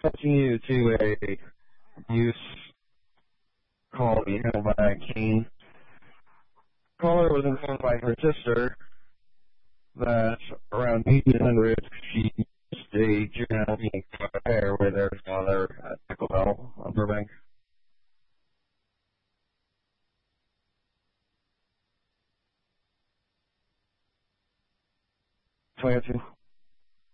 continue to a abuse call being handled by Kane. Caller was informed by her sister that around 1800 she missed a juvenile being fair with their father at Taco Bell on Burbank. 22.